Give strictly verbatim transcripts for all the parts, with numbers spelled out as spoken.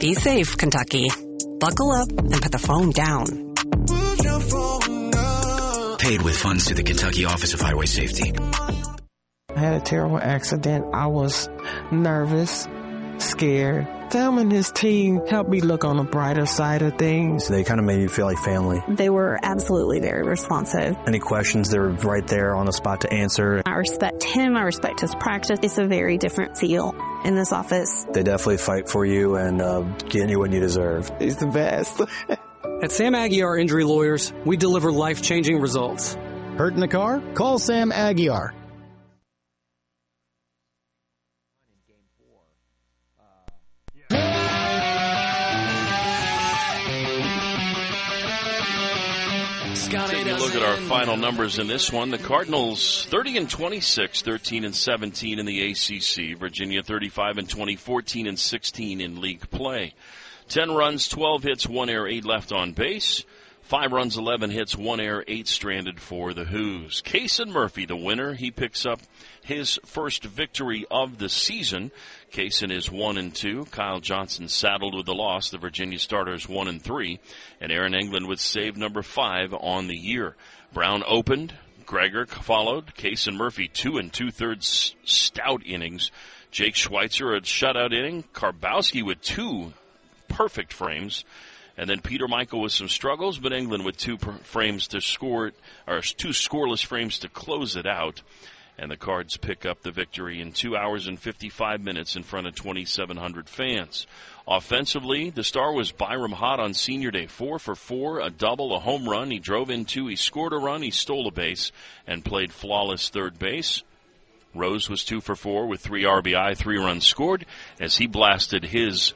Be safe, Kentucky. Buckle up and put the phone down. Paid with funds to the Kentucky Office of Highway Safety. I had a terrible accident. I was nervous, scared. Sam and his team helped me look on the brighter side of things. They kind of made you feel like family. They were absolutely very responsive. Any questions, they were right there on the spot to answer. I respect him. I respect his practice. It's a very different feel in this office. They definitely fight for you and uh, get you what you deserve. He's the best. At Sam Aguiar Injury Lawyers, we deliver life-changing results. Hurt in the car? Call Sam Aguiar. Taking a look at our final numbers in this one. The Cardinals thirty and twenty-six, thirteen and seventeen in the A C C. Virginia thirty-five and twenty, fourteen and sixteen in league play. ten runs, twelve hits, one error, eight left on base. five runs, eleven hits, one error, eight stranded for the Hoos. Kason Murphy, the winner. He picks up his first victory of the season. Kason is one and two. Kyle Johnson saddled with the loss. The Virginia starters one and three. And Aaron England with save number five on the year. Brown opened. Gregor followed. Kason Murphy, two and two-thirds stout innings. Jake Schweitzer, a shutout inning. Karbowski with two perfect frames. And then Peter Michael with some struggles, but England with two per- frames to score it, or two scoreless frames to close it out. And the Cards pick up the victory in two hours and fifty-five minutes in front of twenty-seven hundred fans. Offensively, the star was Byram Hott on senior day. Four for four, a double, a home run. He drove in two, he scored a run, he stole a base, and played flawless third base. Rose was two for four with three R B I, three runs scored, as he blasted his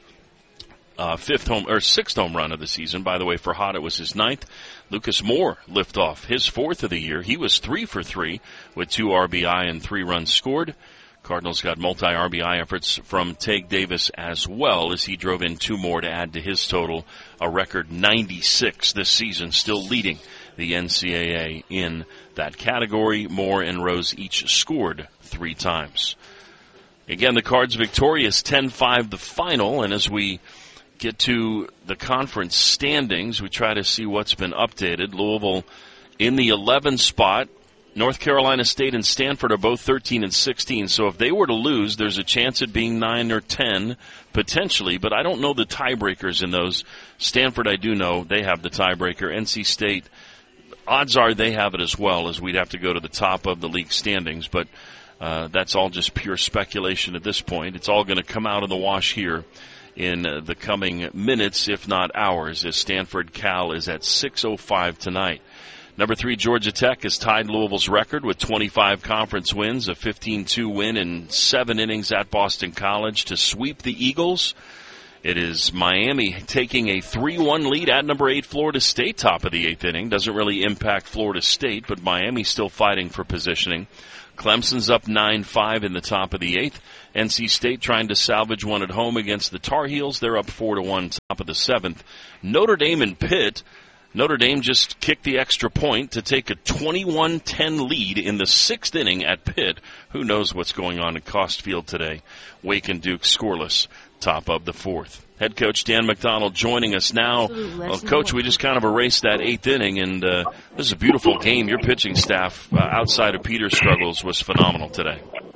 Uh, fifth home or sixth home run of the season. By the way, for Hott, it was his ninth. Lucas Moore lift off his fourth of the year. He was three for three with two R B I and three runs scored. Cardinals got multi-R B I efforts from Tague Davis as well, as he drove in two more to add to his total, a record ninety-six this season, still leading the N C double A in that category. Moore and Rose each scored three times. Again, the Cards victorious ten five the final, and as we get to the conference standings, we try to see what's been updated. Louisville in the eleventh spot. North Carolina State and Stanford are both thirteen and sixteen, so if they were to lose, there's a chance at being nine or ten, potentially, but I don't know the tiebreakers in those. Stanford, I do know, they have the tiebreaker. N C State, odds are they have it as well, as we'd have to go to the top of the league standings, but uh, that's all just pure speculation at this point. It's all going to come out of the wash here in the coming minutes, if not hours, as Stanford Cal is at six oh five tonight. Number three, Georgia Tech has tied Louisville's record with twenty-five conference wins, a fifteen two win in seven innings at Boston College to sweep the Eagles. It is Miami taking a three one lead at number eight, Florida State, top of the eighth inning. Doesn't really impact Florida State, but Miami still fighting for positioning. Clemson's up nine five in the top of the eighth. N C State trying to salvage one at home against the Tar Heels. They're up four to one, top of the seventh. Notre Dame and Pitt. Notre Dame just kicked the extra point to take a twenty-one ten lead in the sixth inning at Pitt. Who knows what's going on at Cost Field today? Wake and Duke scoreless, top of the fourth. Head coach Dan McDonald joining us now. Well, Coach, we just kind of erased that eighth inning, and uh, this is a beautiful game. Your pitching staff, uh, outside of Peter's struggles, was phenomenal today.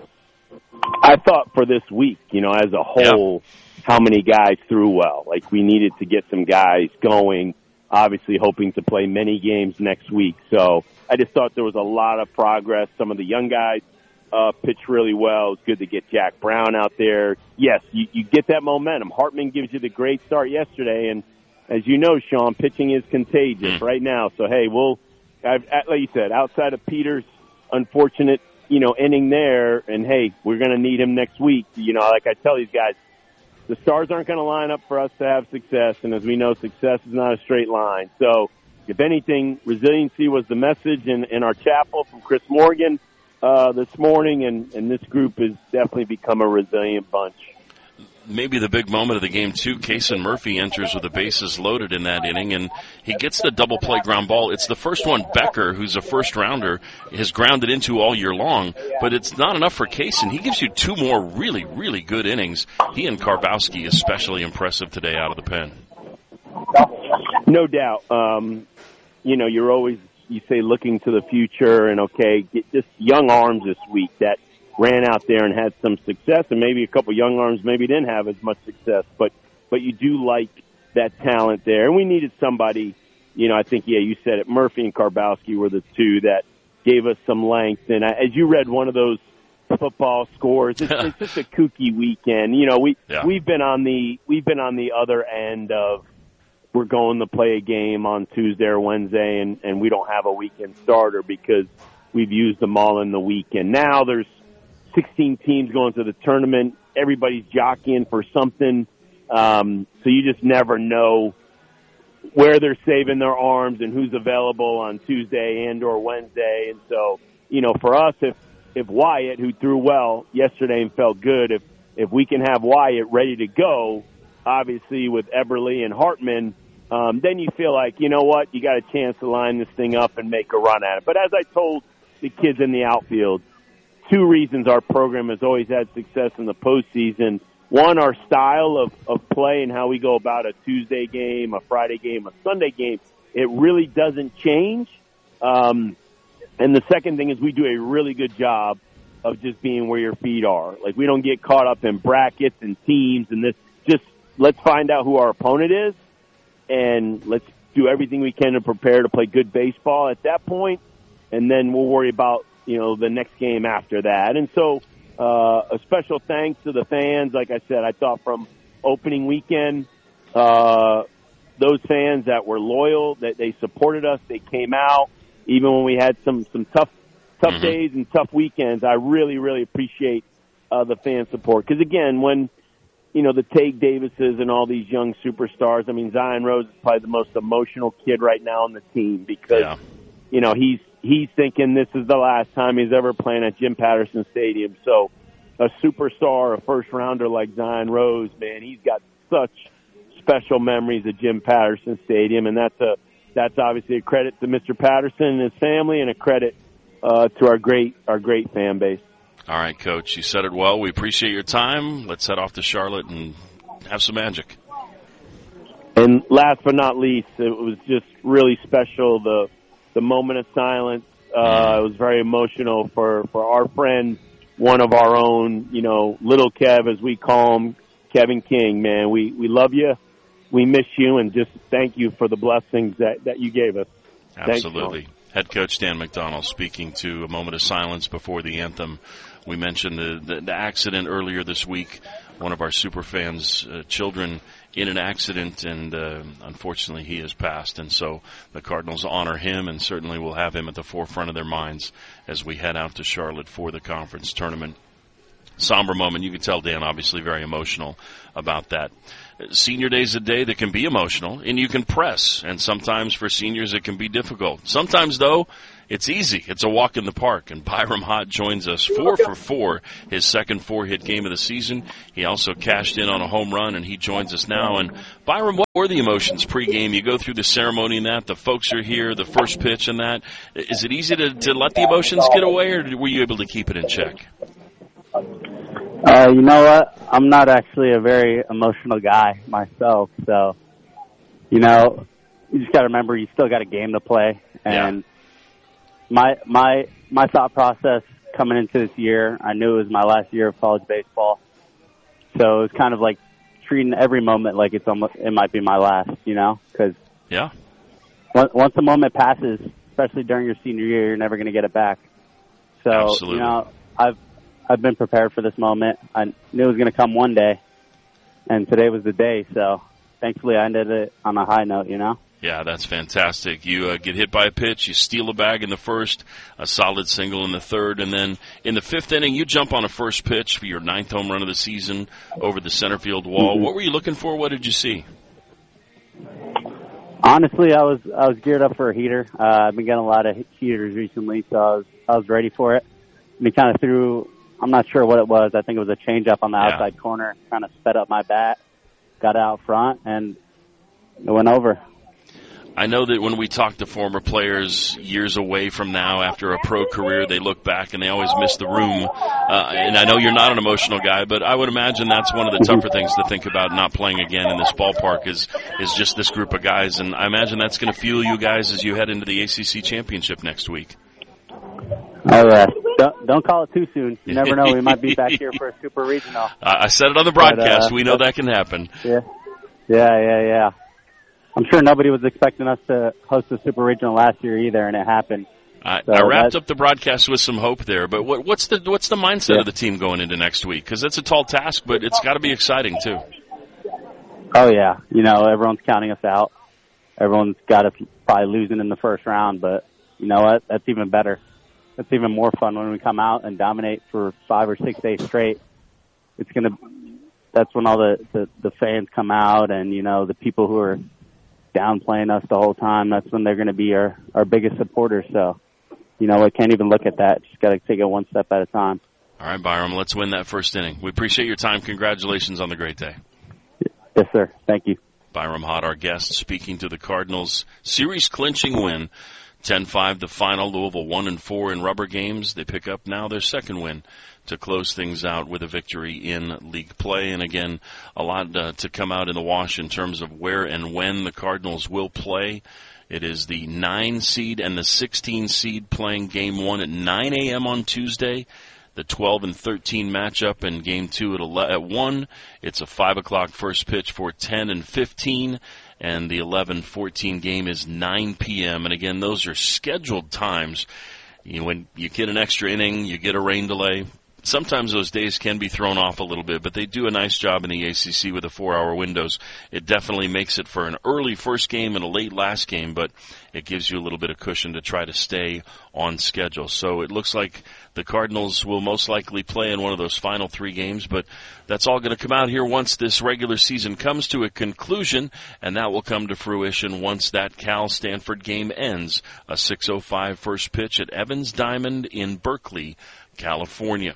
I thought for this week, you know, as a whole, yeah. how many guys threw well. Like, we needed to get some guys going, obviously hoping to play many games next week. So I just thought there was a lot of progress. Some of the young guys uh, pitched really well. It's good to get Jack Brown out there. Yes, you, you get that momentum. Hartman gives you the great start yesterday, and as you know, Sean, pitching is contagious right now. So, hey, we'll, I've, like you said, outside of Peter's unfortunate, you know, inning there, and hey, we're going to need him next week. You know, like I tell these guys, the stars aren't going to line up for us to have success, and as we know, success is not a straight line. So, if anything, resiliency was the message in, in our chapel from Chris Morgan uh, this morning, and, and this group has definitely become a resilient bunch. maybe the big moment of the game, too. Kason Murphy enters with the bases loaded in that inning, and he gets the double play ground ball. It's the first one Becker, who's a first-rounder, has grounded into all year long, but it's not enough for Kason. He gives you two more really, really good innings. He and Karbowski especially impressive today out of the pen. No doubt. Um, you know, you're always, you say, looking to the future, and, okay, get just young arms this week that ran out there and had some success, and maybe a couple young arms maybe didn't have as much success, but but you do like that talent there. And we needed somebody, you know, I think, yeah, you said it, Murphy and Karbowski were the two that gave us some length. And I, as you read one of those football scores, it's, it's just a kooky weekend. You know, we yeah. we've been on the we've been on the other end of we're going to play a game on Tuesday or Wednesday, and, and we don't have a weekend starter because we've used them all in the weekend. Now there's sixteen teams going to the tournament. Everybody's jockeying for something. Um, so you just never know where they're saving their arms and who's available on Tuesday and or Wednesday. And so, you know, for us, if, if Wyatt, who threw well yesterday and felt good, if, if we can have Wyatt ready to go, obviously with Eberle and Hartman, um, then you feel like, you know what, you got a chance to line this thing up and make a run at it. But as I told the kids in the outfield, two reasons our program has always had success in the postseason. One, our style of, of play and how we go about a Tuesday game, a Friday game, a Sunday game. It really doesn't change. Um, and the second thing is we do a really good job of just being where your feet are. Like, we don't get caught up in brackets and teams and this. Just let's find out who our opponent is, and let's do everything we can to prepare to play good baseball at that point, and then we'll worry about, you know, the next game after that. And so uh, a special thanks to the fans. Like I said, I thought from opening weekend, uh, those fans that were loyal, that they supported us, they came out, even when we had some, some tough tough mm-hmm. days and tough weekends. I really, really appreciate uh, the fan support. Because, again, when, you know, the Tage Davises and all these young superstars, I mean, Zion Rose is probably the most emotional kid right now on the team because, yeah. you know, he's he's thinking this is the last time he's ever playing at Jim Patterson Stadium. So a superstar, a first-rounder like Zion Rose, man, he's got such special memories at Jim Patterson Stadium, and that's a that's obviously a credit to Mister Patterson and his family, and a credit uh, to our great our great fan base. All right, Coach, you said it well. We appreciate your time. Let's head off to Charlotte and have some magic. And last but not least, it was just really special, the the moment of silence. Uh, it was very emotional for, for our friend, one of our own, you know, little Kev, as we call him, Kevin King. Man, we, we love you. We miss you, and just thank you for the blessings that, that you gave us. Absolutely. Thanks, Head coach Dan McDonnell speaking to a moment of silence before the anthem. We mentioned the, the, the accident earlier this week. One of our super fans' uh, children in an accident, and uh, unfortunately he has passed. And so the Cardinals honor him, and certainly will have him at the forefront of their minds as we head out to Charlotte for the conference tournament. Somber moment. You can tell Dan obviously very emotional about that. Senior Day is a day that can be emotional, and you can press, and sometimes for seniors it can be difficult. Sometimes, though, it's easy. It's a walk in the park, and Byram Hott joins us four for four, his second four-hit game of the season. He also cashed in on a home run, and he joins us now. And, Byram, what were the emotions pregame? You go through the ceremony and that, the folks are here, the first pitch and that. Is it easy to, to let the emotions get away, or were you able to keep it in check? Uh, you know what? I'm not actually a very emotional guy myself, so, you know, you just got to remember you still got a game to play. And yeah. my my my thought process coming into this year, I knew it was my last year of college baseball, so it was kind of like treating every moment like it's almost it might be my last, you know, because yeah, once a moment passes, especially during your senior year, you're never going to get it back. So, Absolutely. you know, I've I've been prepared for this moment. I knew it was going to come one day, and today was the day. So, thankfully, I ended it on a high note, you know? Yeah, that's fantastic. You uh, get hit by a pitch, you steal a bag in the first, a solid single in the third, and then in the fifth inning, you jump on a first pitch for your ninth home run of the season over the center field wall. Mm-hmm. What were you looking for? What did you see? Honestly, I was I was geared up for a heater. Uh, I've been getting a lot of heaters recently, so I was I was ready for it. We kind of threw I'm not sure what it was. I think it was a changeup on the Yeah. outside corner, kind of sped up my bat, got out front, and it went over. I know that when we talk to former players years away from now after a pro career, they look back and they always miss the room. Uh, and I know you're not an emotional guy, but I would imagine that's one of the tougher things to think about not playing again in this ballpark is is just this group of guys. And I imagine that's going to fuel you guys as you head into the A C C championship next week. Oh, yeah. Don't, don't call it too soon. You never know. We might be back here for a super regional. I said it on the broadcast. But, uh, we know that can happen. Yeah, yeah, yeah, yeah. I'm sure nobody was expecting us to host a super regional last year either, and it happened. I, so I wrapped that, up the broadcast with some hope there, but what, what's the what's the mindset yeah. of the team going into next week? Because it's a tall task, but it's got to be exciting too. Oh yeah, you know everyone's counting us out. Everyone's got us probably losing in the first round, but you know what? That's even better. That's even more fun when we come out and dominate for five or six days straight. It's gonna. That's when all the the, the fans come out, and you know the people who are downplaying us the whole time. That's when they're going to be our our biggest supporters. So, you know, I can't even look at that. Just got to take it one step at a time. All right, Byram, let's win that first inning. We appreciate your time. Congratulations on the great day. Yes, sir. Thank you. Byram Hott, our guest, speaking to the Cardinals' series-clinching win, ten five the final. Louisville one and four in rubber games. They pick up now their second win to close things out with a victory in league play. And again, a lot uh, to come out in the wash in terms of where and when the Cardinals will play. It is the nine seed and the sixteen seed playing game one at nine a.m. on Tuesday. The twelve and thirteen matchup in game two at, ele- at one. It's a five o'clock first pitch for ten and fifteen. And the eleven fourteen game is nine p.m. And again, those are scheduled times. You know, when you get an extra inning, you get a rain delay. Sometimes those days can be thrown off a little bit, but they do a nice job in the A C C with the four-hour windows. It definitely makes it for an early first game and a late last game, but it gives you a little bit of cushion to try to stay on schedule. So it looks like the Cardinals will most likely play in one of those final three games, but that's all going to come out here once this regular season comes to a conclusion, and that will come to fruition once that Cal-Stanford game ends. A six oh five first pitch at Evans Diamond in Berkeley, California.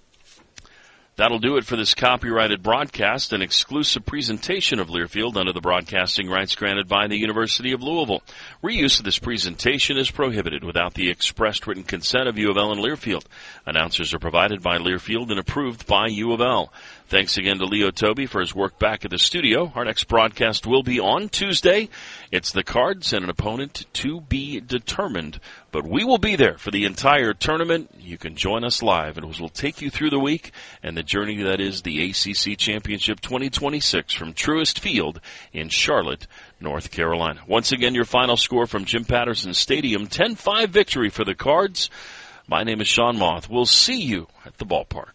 That'll do it for this copyrighted broadcast, an exclusive presentation of Learfield under the broadcasting rights granted by the University of Louisville. Reuse of this presentation is prohibited without the expressed written consent of U of L and Learfield. Announcers are provided by Learfield and approved by U of L. Thanks again to Leo Toby for his work back at the studio. Our next broadcast will be on Tuesday. It's the Cards and an opponent to be determined. But we will be there for the entire tournament. You can join us live, and we'll take you through the week and the journey that is the A C C Championship twenty twenty-six from Truist Field in Charlotte, North Carolina. Once again, your final score from Jim Patterson Stadium, ten five victory for the Cards. My name is Sean Moth. We'll see you at the ballpark.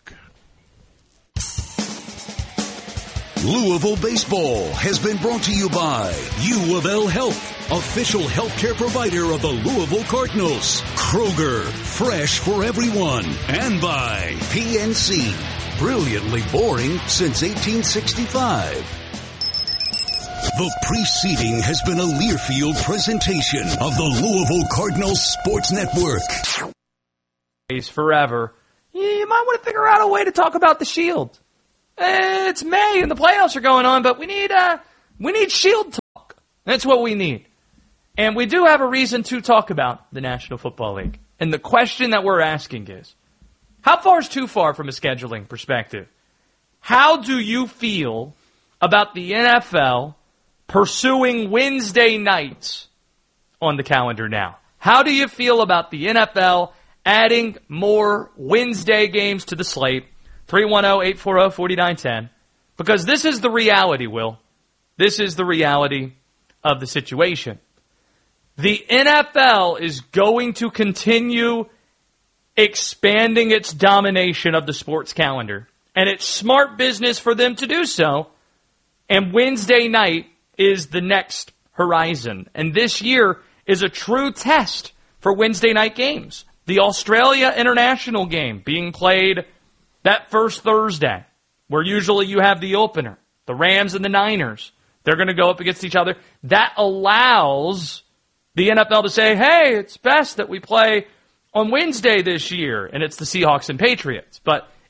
Louisville Baseball has been brought to you by U of L Health, official healthcare provider of the Louisville Cardinals. Kroger, fresh for everyone. And by P N C, brilliantly boring since eighteen sixty-five. The preceding has been a Learfield presentation of the Louisville Cardinals Sports Network. Forever. You might want to figure out a way to talk about the Shield. It's May and the playoffs are going on, but we need uh, we need Shield talk. That's what we need. And we do have a reason to talk about the National Football League. And the question that we're asking is, how far is too far from a scheduling perspective? How do you feel about the N F L pursuing Wednesday nights on the calendar now? How do you feel about the N F L adding more Wednesday games to the slate? three one zero, eight four zero, four nine one zero. Because this is the reality, Will. This is the reality of the situation. The N F L is going to continue expanding its domination of the sports calendar. And it's smart business for them to do so. And Wednesday night is the next horizon. And this year is a true test for Wednesday night games. The Australia International game being played that first Thursday, where usually you have the opener, the Rams and the Niners, they're going to go up against each other. That allows the N F L to say, hey, it's best that we play on Wednesday this year, and it's the Seahawks and Patriots. But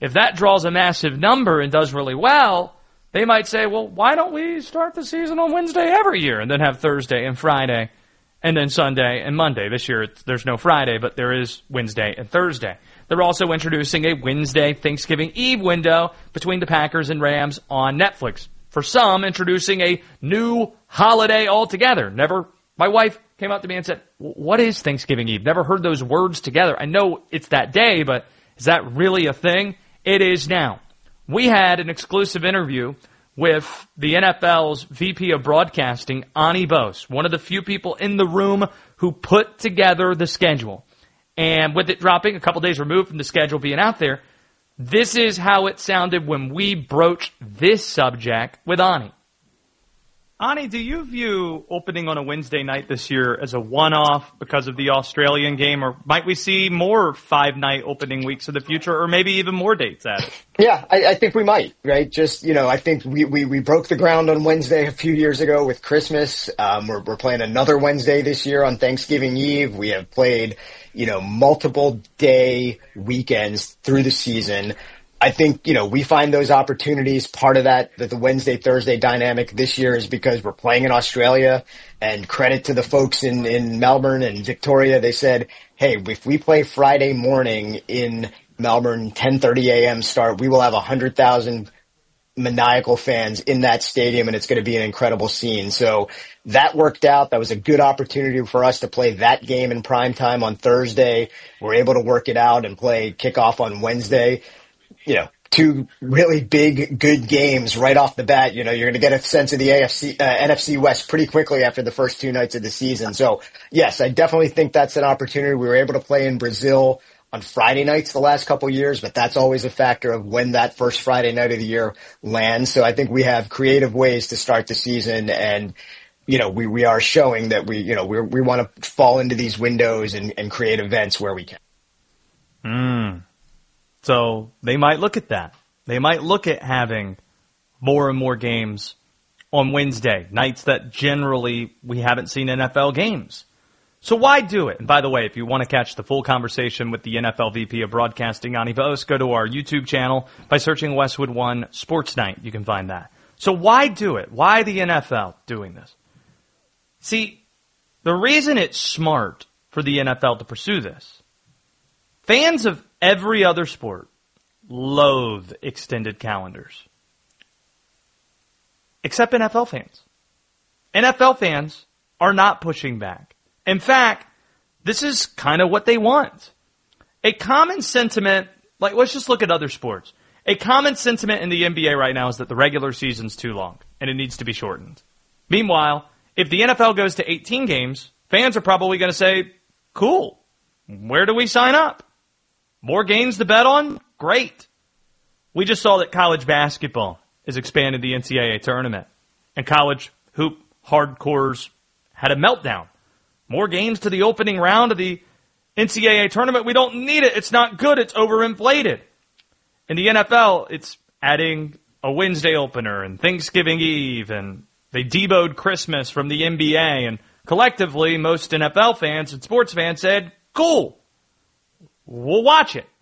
if that draws a massive number and does really well, they might say, well, why don't we start the season on Wednesday every year and then have Thursday and Friday and then Sunday and Monday? This year it's, there's no Friday, but there is Wednesday and Thursday. They're also introducing a Wednesday Thanksgiving Eve window between the Packers and Rams on Netflix. For some, introducing a new holiday altogether. Never, my wife came up to me and said, what is Thanksgiving Eve? Never heard those words together. I know it's that day, but is that really a thing? It is now. We had an exclusive interview with the N F L's V P of Broadcasting, Ani Bose, one of the few people in the room who put together the schedule. And with it dropping a couple days removed from the schedule being out there, this is how it sounded when we broached this subject with Ani. Ani, do you view opening on a Wednesday night this year as a one-off because of the Australian game, or might we see more five-night opening weeks in the future, or maybe even more dates at it? Yeah, I, I think we might, right? Just, you know, I think we, we, we broke the ground on Wednesday a few years ago with Christmas. Um, we're, we're playing another Wednesday this year on Thanksgiving Eve. We have played, you know, multiple day weekends through the season. I think, you know, we find those opportunities. Part of that, that the Wednesday-Thursday dynamic this year is because we're playing in Australia, and credit to the folks in, in Melbourne and Victoria. They said, hey, if we play Friday morning in Melbourne, ten thirty a.m. start, we will have one hundred thousand maniacal fans in that stadium, and it's going to be an incredible scene. So that worked out. That was a good opportunity for us to play that game in prime time on Thursday. We're able to work it out and play kickoff on Wednesday. You know, two really big, good games right off the bat. You know, you're going to get a sense of the A F C, uh, N F C West pretty quickly after the first two nights of the season. So, yes, I definitely think that's an opportunity. We were able to play in Brazil on Friday nights the last couple of years, but that's always a factor of when that first Friday night of the year lands. So I think we have creative ways to start the season, and, you know, we, we are showing that we, you know, we we want to fall into these windows and, and create events where we can. Hmm. So they might look at that. They might look at having more and more games on Wednesday, nights that generally we haven't seen N F L games. So why do it? And by the way, if you want to catch the full conversation with the N F L V P of Broadcasting, Ani Bose, go to our YouTube channel by searching Westwood One Sports Night. You can find that. So why do it? Why the N F L doing this? See, the reason it's smart for the N F L to pursue this, fans of every other sport loathe extended calendars. Except N F L fans. N F L fans are not pushing back. In fact, this is kind of what they want. A common sentiment, like let's just look at other sports. A common sentiment in the N B A right now is that the regular season's too long and it needs to be shortened. Meanwhile, if the N F L goes to eighteen games, fans are probably going to say, cool, where do we sign up? More games to bet on? Great. We just saw that college basketball is expanding the N C double A tournament. And college hoop hardcores had a meltdown. More games to the opening round of the N C double A tournament. We don't need it. It's not good. It's overinflated. In the N F L, it's adding a Wednesday opener and Thanksgiving Eve, and they deboed Christmas from the N B A. And collectively, most N F L fans and sports fans said, cool. We'll watch it.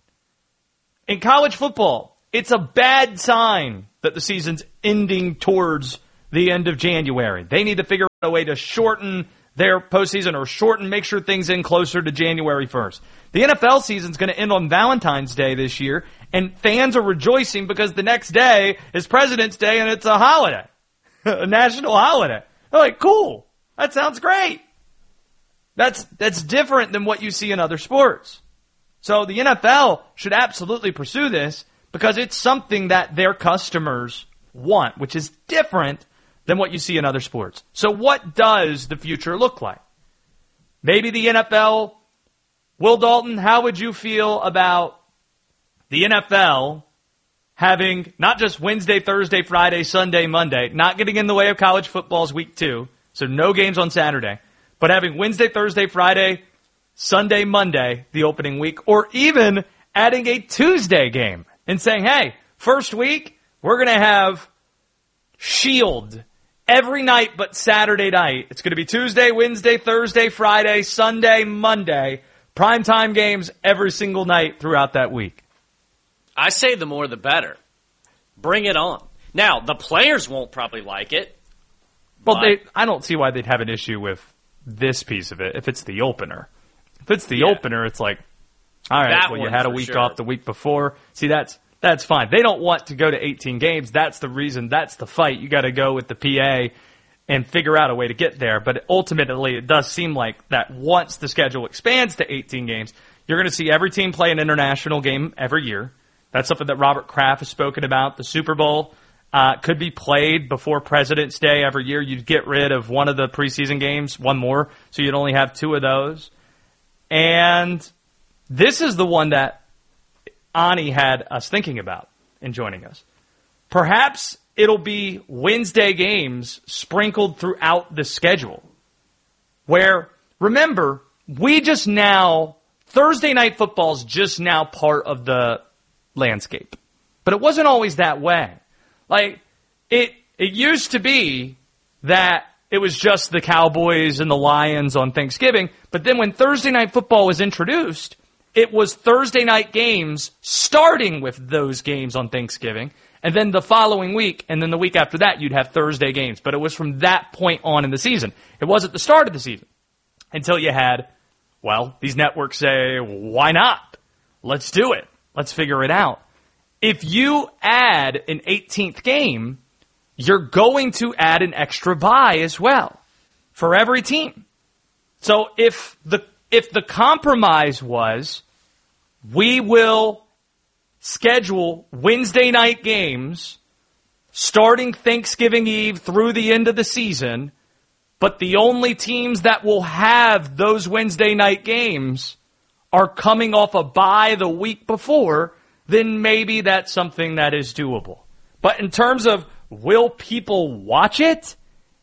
In college football, it's a bad sign that the season's ending towards the end of January. They need to figure out a way to shorten their postseason or shorten, make sure things end closer to January first. The N F L season's going to end on Valentine's Day this year, and fans are rejoicing because the next day is President's Day and it's a holiday, a national holiday. They're like, cool, that sounds great. That's, that's different than what you see in other sports. So the N F L should absolutely pursue this because it's something that their customers want, which is different than what you see in other sports. So what does the future look like? Maybe the N F L, Will Dalton, how would you feel about the N F L having not just Wednesday, Thursday, Friday, Sunday, Monday, not getting in the way of college football's week two, so no games on Saturday, but having Wednesday, Thursday, Friday, Sunday, Monday, the opening week, or even adding a Tuesday game and saying, hey, first week, we're going to have Shield every night but Saturday night. It's going to be Tuesday, Wednesday, Thursday, Friday, Sunday, Monday, primetime games every single night throughout that week. I say the more the better. Bring it on. Now, the players won't probably like it. Well, they, I don't see why they'd have an issue with this piece of it if it's the opener. If it's the yeah. opener, it's like, all right, that well, you had a week sure. off the week before. See, that's that's fine. They don't want to go to eighteen games. That's the reason. That's the fight. You got to go with the P A and figure out a way to get there. But ultimately, it does seem like that once the schedule expands to eighteen games, you're going to see every team play an international game every year. That's something that Robert Kraft has spoken about. The Super Bowl uh, could be played before President's Day every year. You'd get rid of one of the preseason games, one more, so you'd only have two of those. And this is the one that Ani had us thinking about in joining us. Perhaps it'll be Wednesday games sprinkled throughout the schedule. Where, remember, we just now, Thursday Night Football is just now part of the landscape. But it wasn't always that way. Like, it it used to be that it was just the Cowboys and the Lions on Thanksgiving, but then when Thursday Night Football was introduced, it was Thursday night games starting with those games on Thanksgiving, and then the following week, and then the week after that, you'd have Thursday games. But it was from that point on in the season. It wasn't the start of the season until you had, well, these networks say, why not? Let's do it. Let's figure it out. If you add an eighteenth game, you're going to add an extra bye as well for every team. So if the if the compromise was we will schedule Wednesday night games starting Thanksgiving Eve through the end of the season, but the only teams that will have those Wednesday night games are coming off a bye the week before, then maybe that's something that is doable. But in terms of will people watch it?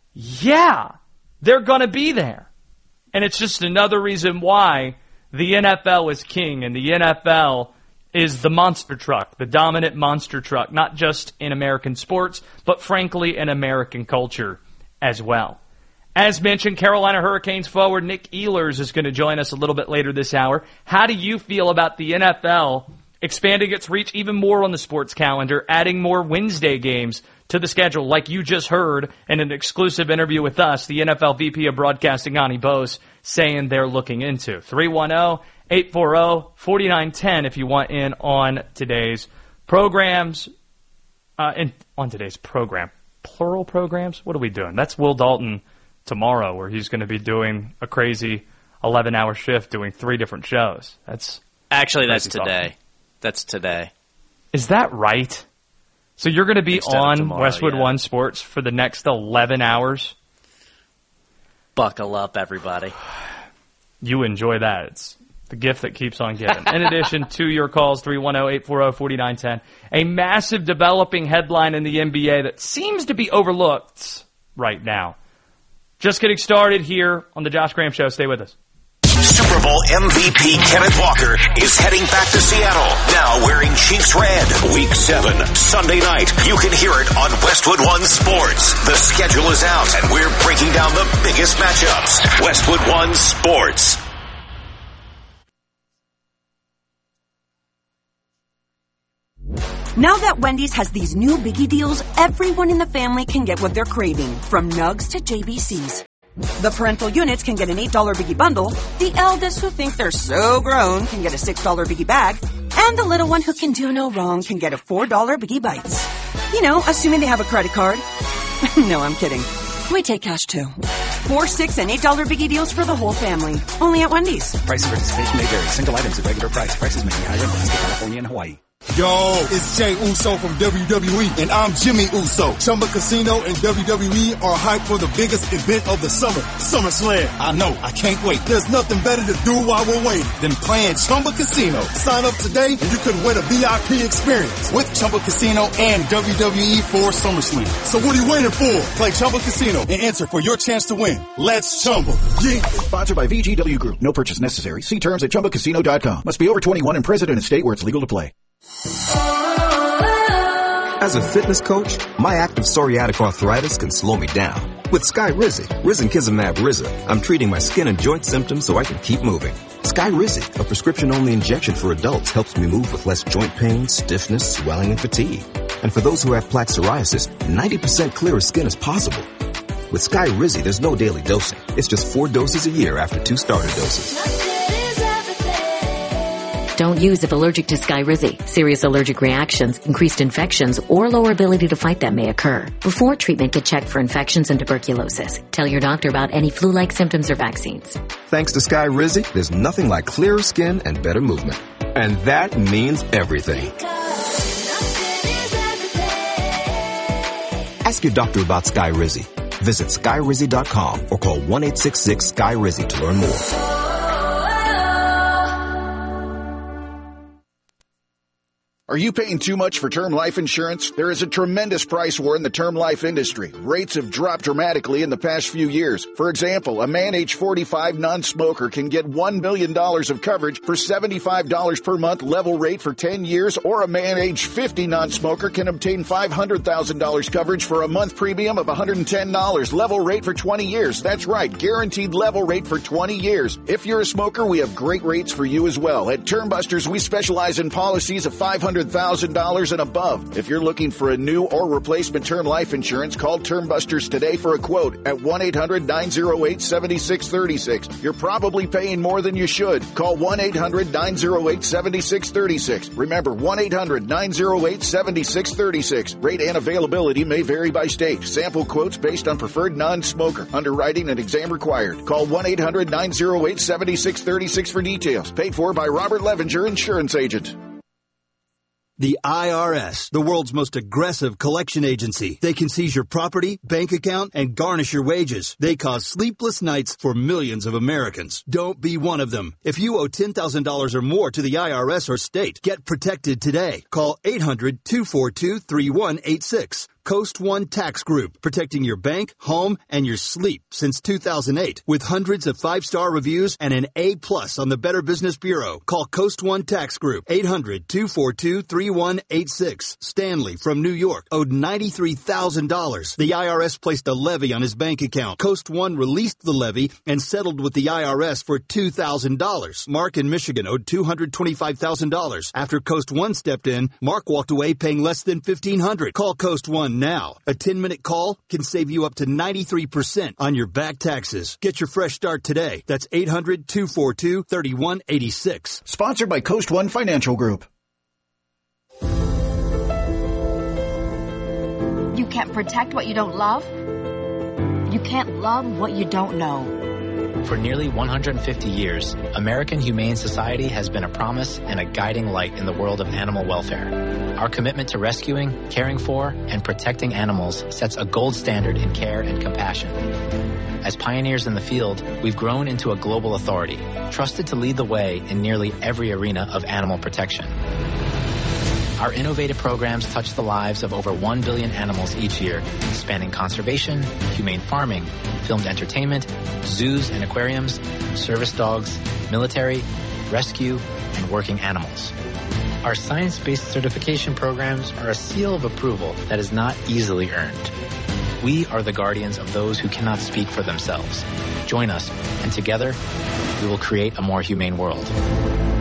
Yeah, they're going to be there. And it's just another reason why the N F L is king and the N F L is the monster truck, the dominant monster truck, not just in American sports, but frankly in American culture as well. As mentioned, Carolina Hurricanes forward Nick Ehlers is going to join us a little bit later this hour. How do you feel about the N F L expanding its reach even more on the sports calendar, adding more Wednesday games to the schedule, like you just heard in an exclusive interview with us, the N F L V P of Broadcasting, Ani Bose, saying they're looking into. three one zero, eight four zero, four nine one zero if you want in on today's programs. Uh, in, on today's program. Plural programs? What are we doing? That's Will Dalton tomorrow, where he's going to be doing a crazy eleven-hour shift doing three different shows. That's Actually, that's today. That's today. Is that right? So you're going to be Instead on tomorrow, Westwood yeah. One Sports for the next eleven hours? Buckle up, everybody. You enjoy that. It's the gift that keeps on giving. In addition to your calls, three one zero, eight four zero, four nine one zero, a massive developing headline in the N B A that seems to be overlooked right now. Just getting started here on the Josh Graham Show. Stay with us. Super Bowl M V P Kenneth Walker is heading back to Seattle, now wearing Chiefs red. Week seven, Sunday night. You can hear it on Westwood One Sports. The schedule is out, and we're breaking down the biggest matchups. Westwood One Sports. Now that Wendy's has these new biggie deals, everyone in the family can get what they're craving, from nugs to J B Cs. The parental units can get an eight dollar biggie bundle, the eldest who think they're so grown can get a six dollar biggie bag, and the little one who can do no wrong can get a four dollar biggie bites. You know, assuming they have a credit card. No, I'm kidding. We take cash too. Four, six, and eight dollar biggie deals for the whole family. Only at Wendy's. Price and participation may vary. Single items at regular price. Prices may be higher in Alaska, California, and Hawaii. Yo, it's Jey Uso from W W E, and I'm Jimmy Uso. Chumba Casino and W W E are hyped for the biggest event of the summer, SummerSlam. I know, I can't wait. There's nothing better to do while we're waiting than playing Chumba Casino. Sign up today, and you could win a V I P experience with Chumba Casino and W W E for SummerSlam. So what are you waiting for? Play Chumba Casino and enter for your chance to win. Let's Chumba. Yeah. Sponsored by V G W Group. No purchase necessary. See terms at chumba casino dot com. Must be over twenty-one and present in a state where it's legal to play. As a fitness coach, my active psoriatic arthritis can slow me down. With Skyrizi, risankizumab Riza, I'm treating my skin and joint symptoms so I can keep moving. Skyrizi, a prescription-only injection for adults, helps me move with less joint pain, stiffness, swelling, and fatigue. And for those who have plaque psoriasis, ninety percent clearer skin is possible. With Skyrizi, there's no daily dosing. It's just four doses a year after two starter doses. Don't use if allergic to Skyrizi. Serious allergic reactions, increased infections, or lower ability to fight them may occur. Before treatment, get checked for infections and tuberculosis. Tell your doctor about any flu-like symptoms or vaccines. Thanks to Skyrizi, there's nothing like clearer skin and better movement. And that means everything. Ask your doctor about Skyrizi. Visit Skyrizi dot com or call one eight six six Sky Rizi to learn more. Are you paying too much for term life insurance? There is a tremendous price war in the term life industry. Rates have dropped dramatically in the past few years. For example, a man age forty-five non-smoker can get one million dollars of coverage for seventy-five dollars per month level rate for ten years, or a man age fifty non-smoker can obtain five hundred thousand dollars coverage for a month premium of one hundred ten dollars level rate for twenty years. That's right, guaranteed level rate for twenty years. If you're a smoker, we have great rates for you as well. At Termbusters, we specialize in policies of five hundred thousand dollars and above. If you're looking for a new or replacement term life insurance, call Termbusters today for a quote at one eight hundred nine oh eight seven six three six. You're probably paying more than you should. Call one eight hundred nine oh eight seven six three six. Remember, one eight hundred nine oh eight seven six three six. Rate and availability may vary by state. Sample quotes based on preferred non-smoker. Underwriting and exam required. Call one eight hundred nine oh eight seven six three six for details. Paid for by Robert Levinger, insurance agent. The I R S, the world's most aggressive collection agency. They can seize your property, bank account, and garnish your wages. They cause sleepless nights for millions of Americans. Don't be one of them. If you owe ten thousand dollars or more to the I R S or state, get protected today. Call eight hundred two four two three one eight six. Coast One Tax Group, protecting your bank, home, and your sleep since two thousand eight. With hundreds of five-star reviews and an A plus on the Better Business Bureau. Call Coast One Tax Group, eight hundred two four two three one eight six. Stanley from New York owed ninety-three thousand dollars. The I R S placed a levy on his bank account. Coast One released the levy and settled with the I R S for two thousand dollars. Mark in Michigan owed two hundred twenty-five thousand dollars. After Coast One stepped in, Mark walked away paying less than fifteen hundred dollars. Call Coast One now. A ten-minute call can save you up to ninety-three percent on your back taxes. Get your fresh start today. That's eight hundred two four two three one eight six. Sponsored by Coast One Financial Group. You can't protect what you don't love. You can't love what you don't know. For nearly one hundred fifty years, American Humane Society has been a promise and a guiding light in the world of animal welfare. Our commitment to rescuing, caring for, and protecting animals sets a gold standard in care and compassion. As pioneers in the field, we've grown into a global authority, trusted to lead the way in nearly every arena of animal protection. Our innovative programs touch the lives of over one billion animals each year, spanning conservation, humane farming, filmed entertainment, zoos and aquariums, service dogs, military, rescue, and working animals. Our science-based certification programs are a seal of approval that is not easily earned. We are the guardians of those who cannot speak for themselves. Join us, and together, we will create a more humane world.